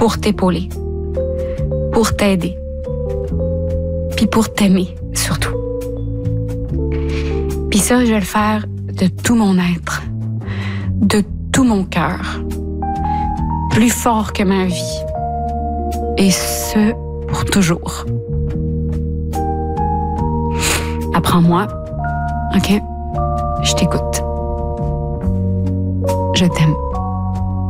pour t'épauler, pour t'aider, puis pour t'aimer surtout. Puis ça, je vais le faire de tout mon être, de tout mon cœur, plus fort que ma vie, et ce, pour toujours. Apprends-moi, OK? Je t'écoute. Je t'aime.